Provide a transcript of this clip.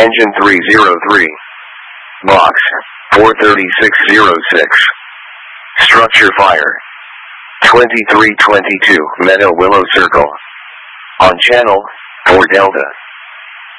Engine 303. Box 43606. Structure fire 2322 Meadow Willow Circle. On channel 4 Delta.